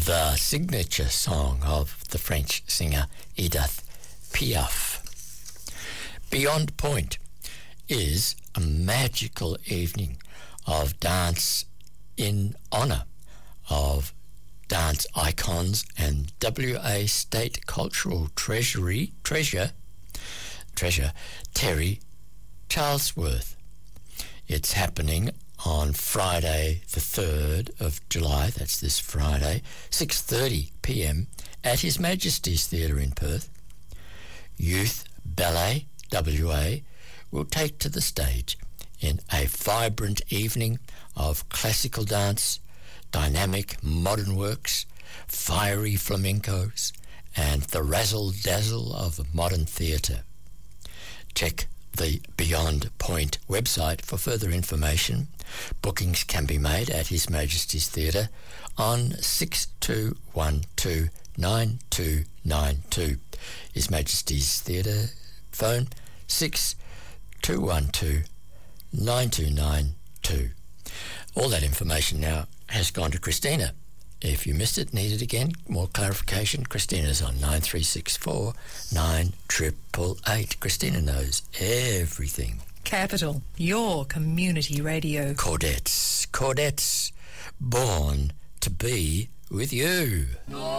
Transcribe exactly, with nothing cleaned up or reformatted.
the signature song of the French singer Edith Piaf. Beyond Point is a magical evening of dance in honour of dance icons and W A State Cultural Treasury Treasure Treasure Terry Charlesworth. It's happening on Friday the third of July, that's this Friday, six thirty p m at His Majesty's Theatre in Perth. Youth Ballet W A will take to the stage in a vibrant evening of classical dance, dynamic modern works, fiery flamencos, and the razzle-dazzle of modern theatre. Check the Beyond Point website for further information. Bookings can be made at His Majesty's Theatre on six two one two, nine two nine two. His Majesty's Theatre phone six two one two, nine two nine two. All that information now has gone to Christina. If you missed it, need it again, more clarification, Christina's on nine three six four, nine eight eight eight. Christina knows everything. Capital, your community radio. Cordettes, Cordettes, born to be with you.